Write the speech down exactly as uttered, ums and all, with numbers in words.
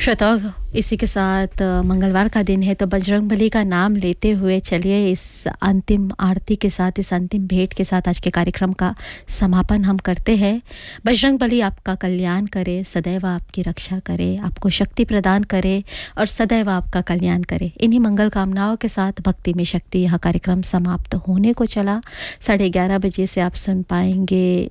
श्रोताओ, इसी के साथ अ, मंगलवार का दिन है तो बजरंगबली का नाम लेते हुए चलिए इस अंतिम आरती के साथ, इस अंतिम भेंट के साथ आज के कार्यक्रम का समापन हम करते हैं। बजरंगबली आपका कल्याण करे, सदैव आपकी रक्षा करे, आपको शक्ति प्रदान करे और सदैव आपका कल्याण करे। इन्हीं मंगल कामनाओं के साथ भक्ति में शक्ति यह कार्यक्रम समाप्त होने को चला। साढ़े ग्यारह बजे से आप सुन पाएंगे